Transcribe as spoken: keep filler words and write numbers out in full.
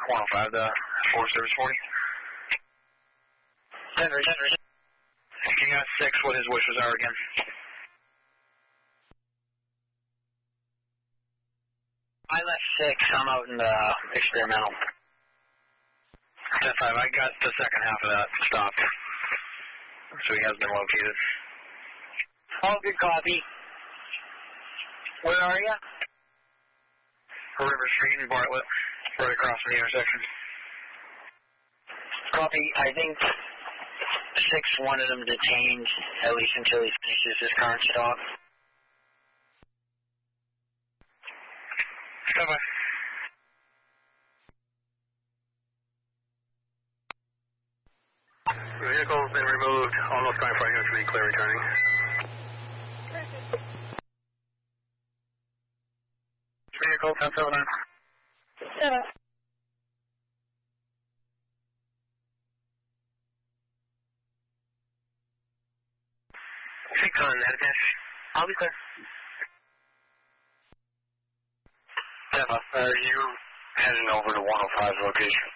one oh five to four service forty. Denver, Denver. You got six, what his wishes are again. I left six, I'm out in the experimental. ten five, I got the second half of that stopped. So he has been located. Oh, good copy. Where are you? River Street in Bartlett, right across from the intersection. Copy, I think six wanted him detained, at least until he finishes his current stop. Bye-bye. Vehicle's been removed. Almost time for units to be clear returning. Vehicle ten seven nine. Yeah. Six on that. I'll be clear. Deva, are you heading over to one oh five location?